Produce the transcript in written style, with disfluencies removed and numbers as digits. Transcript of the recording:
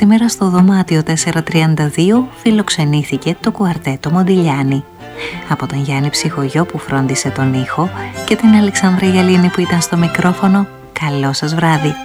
σήμερα στο δωμάτιο 432 φιλοξενήθηκε το κουαρτέτο Μοντιλιάνι. Από τον Γιάννη Ψυχογιό που φρόντισε τον ήχο και την Αλεξάνδρα Γιαλίνη που ήταν στο μικρόφωνο, καλό σας βράδυ.